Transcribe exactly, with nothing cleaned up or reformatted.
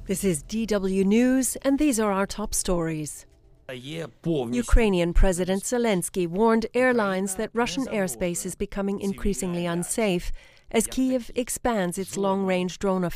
This is D W News, and these are our top stories. Ukrainian President Zelensky warned airlines that Russian airspace is becoming increasingly unsafe as Kyiv expands its long-range drone offensive.